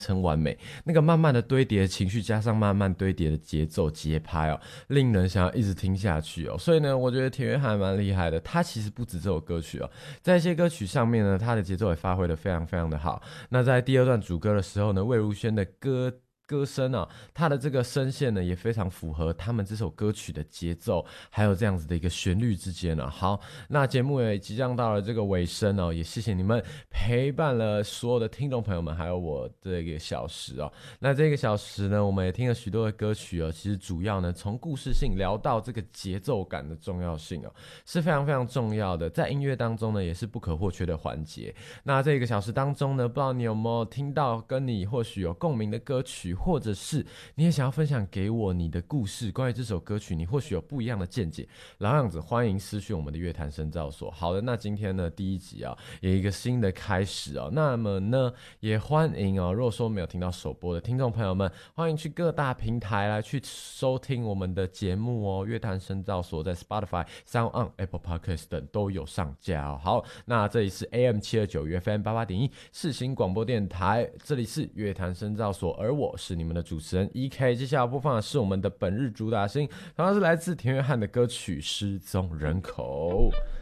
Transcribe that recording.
成完美，那个慢慢的堆叠的情绪，加上慢慢堆叠的节奏节拍哦，令人想要一直听下去哦。所以呢，我觉得田约翰蛮厉害的。他其实不止这首歌曲哦，在一些歌曲上面呢，他的节奏也发挥的非常非常的好。那在第二段主歌的时候呢，魏如萱的歌声啊，他的这个声线呢也非常符合他们这首歌曲的节奏，还有这样子的一个旋律之间呢。好，那节目也即将到了这个尾声哦，也谢谢你们陪伴了所有的听众朋友们，还有我这个小时哦。那这个小时呢，我们也听了许多的歌曲哦，其实主要呢从故事性聊到这个节奏感的重要性哦，是非常非常重要的，在音乐当中呢也是不可或缺的环节。那这个小时当中呢，不知道你有没有听到跟你或许有共鸣的歌曲，或者是你也想要分享给我你的故事，关于这首歌曲，你或许有不一样的见解，老样子欢迎私讯我们的乐坛深造所。好的，那今天呢第一集啊，有一个新的开始哦，那么呢也欢迎哦，如果说没有听到首播的听众朋友们，欢迎去各大平台来去收听我们的节目哦，乐坛深造所在 Spotify、SoundOn、Apple Podcast 等都有上架哦。好，那这里是 AM729 FM88.1世新广播电台，这里是乐坛深造所，而我是你们的主持人 EK。接下来播放的是我们的本日主打星，同样是来自田约翰的歌曲《失踪人口》。